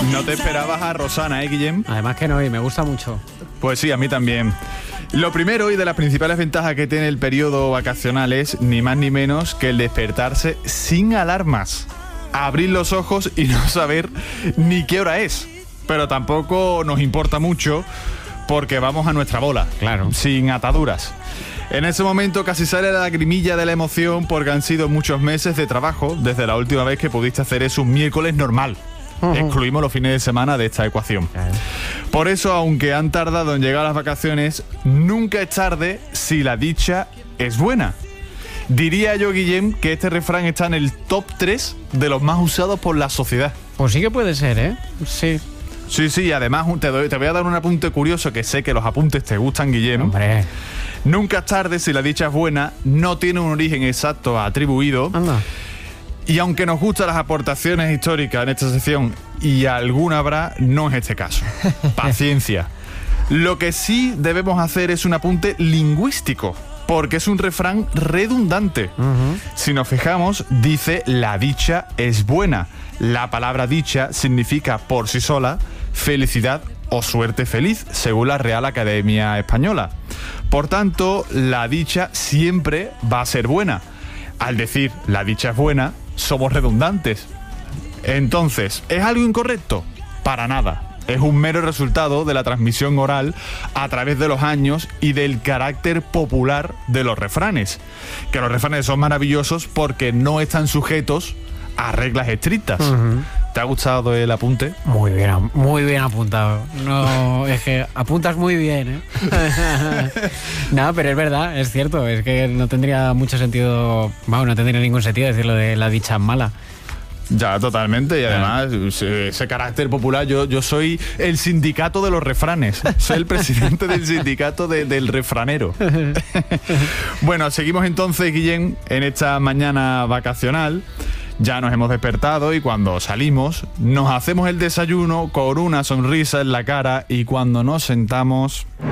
No te esperabas a Rosana, Guillem? Además que no, y me gusta mucho. Pues sí, a mí también. Lo primero y de las principales ventajas que tiene el periodo vacacional es ni más ni menos que el despertarse sin alarmas. Abrir los ojos y no saber ni qué hora es. Pero tampoco nos importa mucho porque vamos a nuestra bola, Claro. sin ataduras. En ese momento casi sale la lagrimilla de la emoción porque han sido muchos meses de trabajo desde la última vez que pudiste hacer eso un miércoles normal. Excluimos los fines de semana de esta ecuación. Por eso, aunque han tardado en llegar las vacaciones, nunca es tarde si la dicha es buena. Diría yo, Guillem, que este refrán está en el top 3 de los más usados por la sociedad. Pues sí que puede ser, ¿eh? Sí. Sí, además te voy a dar un apunte curioso que sé que los apuntes te gustan, Guillem. Hombre. Nunca es tarde si la dicha es buena, no tiene un origen exacto atribuido. Anda. Y aunque nos gustan las aportaciones históricas en esta sección, y alguna habrá, no es este caso. Paciencia. Lo que sí debemos hacer es un apunte lingüístico, porque es un refrán redundante. Si nos fijamos, dice la dicha es buena. La palabra dicha significa por sí sola felicidad o suerte feliz, según la Real Academia Española. Por tanto, la dicha siempre va a ser buena. Al decir la dicha es buena, somos redundantes. Entonces, ¿es algo incorrecto? Para nada. Es un mero resultado de la transmisión oral a través de los años y del carácter popular de los refranes. Que los refranes son maravillosos porque no están sujetos a reglas estrictas. ¿Te ha gustado el apunte? Muy bien apuntado. No, es que apuntas muy bien, ¿eh? No, pero es verdad, es cierto. Es que no tendría mucho sentido, no tendría ningún sentido decirlo de la dicha mala. Ya, totalmente. Y además, ese carácter popular, yo soy el sindicato de los refranes. Soy el presidente del sindicato del refranero. Bueno, seguimos entonces, Guillem, en esta mañana vacacional. Ya nos hemos despertado y cuando salimos nos hacemos el desayuno con una sonrisa en la cara y cuando nos sentamos...